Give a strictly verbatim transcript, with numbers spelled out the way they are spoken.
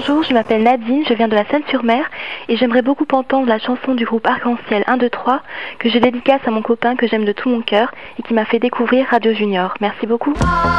Bonjour, je m'appelle Nadine, je viens de la Seine-sur-Mer et j'aimerais beaucoup entendre la chanson du groupe Arc-en-Ciel un, deux, trois que je dédicace à mon copain que j'aime de tout mon cœur et qui m'a fait découvrir Radio Junior. Merci beaucoup.